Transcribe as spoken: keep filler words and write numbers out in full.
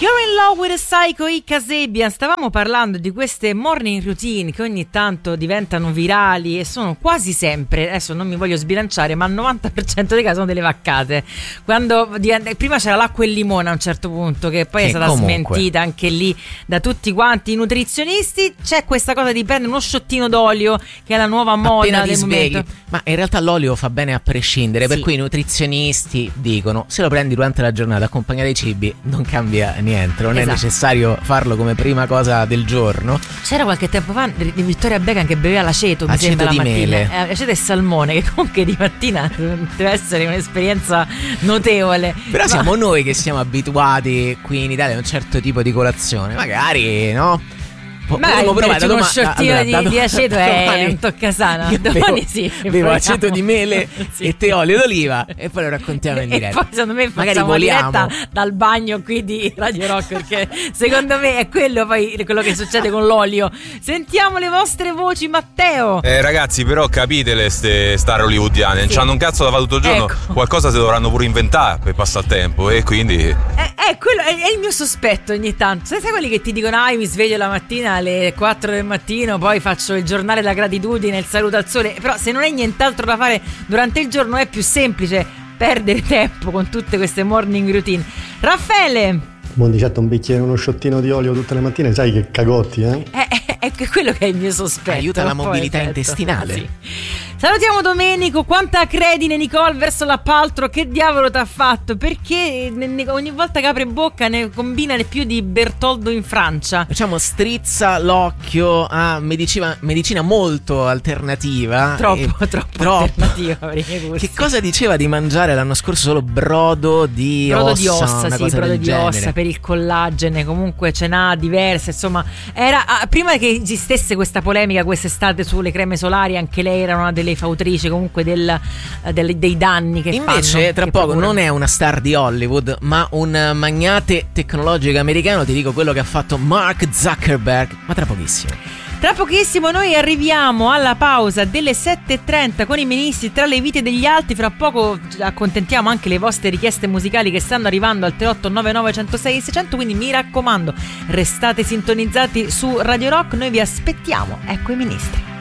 You're in love with a psycho i Kasabian. Stavamo parlando di queste morning routine che ogni tanto diventano virali e sono quasi sempre, adesso non mi voglio sbilanciare, ma al novanta per cento dei casi sono delle vaccate. Quando prima c'era l'acqua e il limone a un certo punto, che poi che è stata comunque smentita anche lì da tutti quanti i nutrizionisti. C'è questa cosa di prendere uno sciottino d'olio, che è la nuova moda appena del ti momento. svegli. Ma in realtà l'olio fa bene a prescindere, sì. Per cui i nutrizionisti dicono: se lo prendi durante la giornata accompagnato ai cibi non cambia niente, non esatto. È necessario farlo come prima cosa del giorno. C'era qualche tempo fa di Vittoria Beckham che beveva l'aceto, mi aceto sembra, di la mattina. mele, eh, aceto e salmone, che comunque di mattina deve essere un'esperienza notevole. Però ma... siamo noi che siamo abituati qui in Italia a un certo tipo di colazione, magari, no? Ma uno provare uno doma- sciottino allora, di, do- di aceto è un toccasana. Domani sì, bevo aceto di mele sì. e tè olio d'oliva e poi lo raccontiamo in diretta. E poi secondo me magari facciamo voliamo diretta dal bagno qui di Radio Rock, perché secondo me è quello poi quello che succede con l'olio. Sentiamo le vostre voci, Matteo. Eh ragazzi, però capitele ste star hollywoodiane, non sì. c'hanno un cazzo da fare tutto il giorno, ecco. Qualcosa si dovranno pure inventare per passare il tempo e quindi è, è, quello, è, è il mio sospetto ogni tanto. Sai, sai quelli che ti dicono: ah, io mi sveglio la mattina alle quattro del mattino, poi faccio il giornale della gratitudine, il saluto al sole. Però se non hai nient'altro da fare durante il giorno è più semplice perdere tempo con tutte queste morning routine. Raffaele, buon di certo un bicchiere, uno sciottino di olio tutte le mattine, sai che cagotti, eh? È, è, è quello che è il mio sospetto. Aiuta la mobilità poi, intestinale. sì. Salutiamo Domenico. Quanta credine, Nicole, verso la Paltrow. Che diavolo t'ha fatto? Perché ne, ne, ogni volta che apre bocca ne combina le più di Bertoldo in Francia. Diciamo, strizza l'occhio a medicina, medicina molto alternativa. Troppo, troppo troppo alternativa per i miei gusti. Che cosa diceva di mangiare l'anno scorso? Solo brodo di brodo ossa. di ossa, una sì, cosa brodo del di genere. ossa per il collagene. Comunque ce n'ha diverse, insomma. Era ah, prima che esistesse questa polemica quest'estate sulle creme solari, anche lei era una delle fautrici comunque del, del, dei danni che invece fanno, tra che poco procurano. Non è una star di Hollywood, ma un magnate tecnologico americano. Ti dico quello che ha fatto Mark Zuckerberg, ma tra pochissimo. Tra pochissimo noi arriviamo alla pausa delle sette e trenta con i ministri tra le vite degli altri. Fra poco accontentiamo anche le vostre richieste musicali che stanno arrivando al tre otto nove nove uno zero sei sei zero zero. Quindi mi raccomando, restate sintonizzati su Radio Rock, noi vi aspettiamo. Ecco i ministri.